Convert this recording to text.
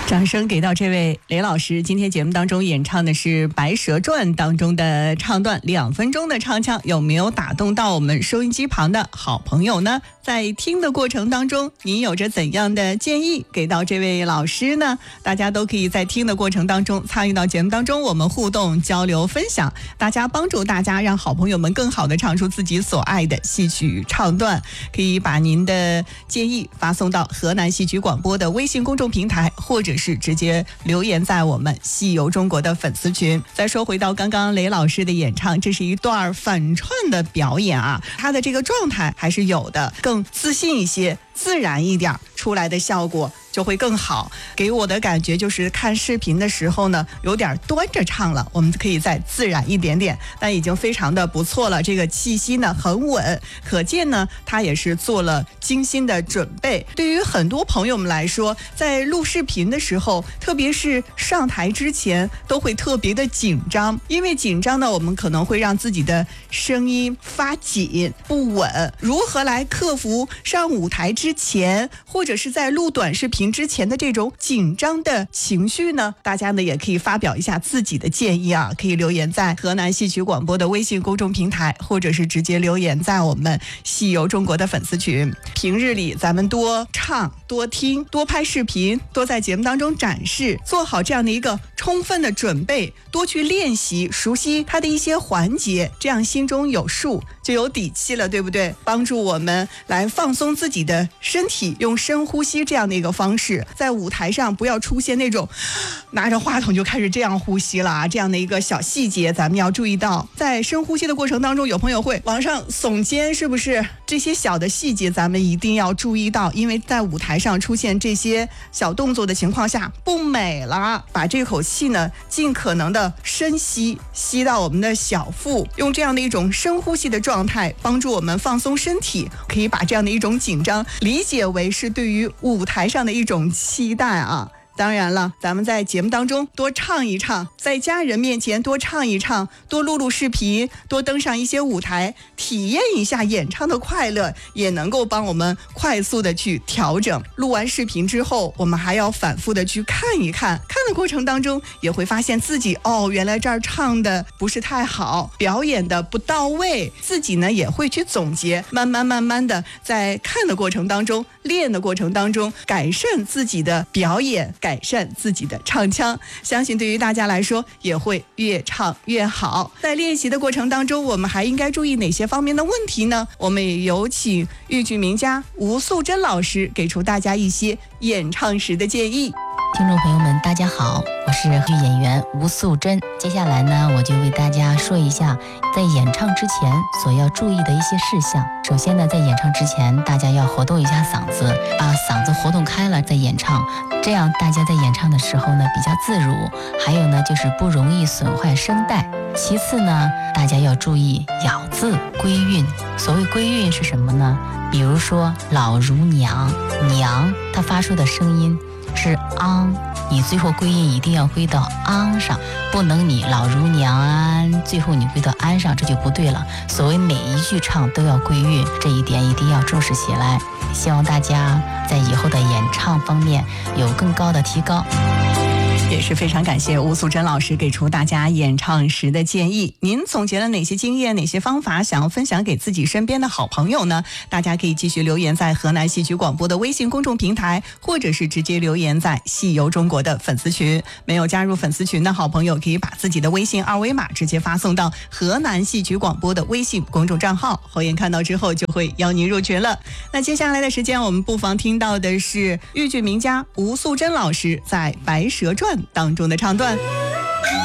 掌声给到这位雷老师，今天节目当中演唱的是《白蛇传》当中的唱段，2分钟的唱腔，有没有打动到我们收音机旁的好朋友呢？在听的过程当中，您有着怎样的建议给到这位老师呢？大家都可以在听的过程当中参与到节目当中，我们互动交流分享，大家帮助大家让好朋友们更好的唱出自己所爱的戏曲唱段。可以把您的建议发送到河南戏曲广播的微信公众平台，或者是直接留言在我们戏游中国的粉丝群。再说回到刚刚雷老师的演唱，这是一段反串的表演啊，他的这个状态还是有的，更自信一些，自然一点，出来的效果就会更好。给我的感觉就是看视频的时候呢，有点端着唱了，我们可以再自然一点点，但已经非常的不错了。这个气息呢很稳，可见呢他也是做了精心的准备。对于很多朋友们来说，在录视频的时候，特别是上台之前，都会特别的紧张，因为紧张呢，我们可能会让自己的声音发紧不稳。如何来克服上舞台之前，或者是在录短视频之前的这种紧张的情绪呢？大家呢也可以发表一下自己的建议啊，可以留言在河南戏曲广播的微信公众平台，或者是直接留言在我们戏游中国的粉丝群。平日里咱们多唱多听多拍视频，多在节目当中展示，做好这样的一个充分的准备，多去练习熟悉它的一些环节，这样心中有数就有底气了，对不对？帮助我们来放松自己的身体，用深呼吸这样的一个方式，在舞台上不要出现那种拿着话筒就开始这样呼吸了啊，这样的一个小细节咱们要注意到。在深呼吸的过程当中，有朋友会往上耸肩，是不是？这些小的细节咱们一定要注意到，因为在舞台上出现这些小动作的情况下不美了。把这口气呢尽可能的深吸，吸到我们的小腹，用这样的一种深呼吸的状态帮助我们放松身体。可以把这样的一种紧张理解为是对于舞台上的一种期待啊。当然了，咱们在节目当中多唱一唱，在家人面前多唱一唱，多录视频，多登上一些舞台，体验一下演唱的快乐，也能够帮我们快速的去调整。录完视频之后，我们还要反复的去看一看，看的过程当中也会发现自己原来这儿唱的不是太好，表演的不到位，自己呢也会去总结，慢慢的在看的过程当中，练的过程当中，改善自己的表演，改善自己的唱腔，相信对于大家来说也会越唱越好。在练习的过程当中，我们还应该注意哪些方面的问题呢？我们也有请豫剧名家吴素珍老师给出大家一些演唱时的建议。 听众朋友们大家好，我是剧演员吴素珍。接下来呢，我就为大家说一下在演唱之前所要注意的一些事项。首先呢，在演唱之前，大家要活动一下嗓子，把嗓子活动开了再演唱，这样大家在演唱的时候呢比较自如，还有呢就是不容易损坏声带。其次呢，大家要注意咬字归韵。所谓归韵是什么呢？比如说老如娘，娘它发出的声音是昂，你最后归音一定要归到昂上，不能你老如娘安，最后你归到安上，这就不对了。所谓每一句唱都要归韵，这一点一定要重视起来。希望大家在以后的演唱方面有更高的提高。 也是非常感谢吴素珍老师给出大家演唱时的建议。您总结了哪些经验，哪些方法想要分享给自己身边的好朋友呢？大家可以继续留言在河南戏曲广播的微信公众平台，或者是直接留言在戏游中国的粉丝群。没有加入粉丝群的好朋友，可以把自己的微信二维码直接发送到河南戏曲广播的微信公众账号，侯岩看到之后就会邀您入群了。那接下来的时间，我们不妨听到的是豫剧名家吴素珍老师在《白蛇传》当中的唱段。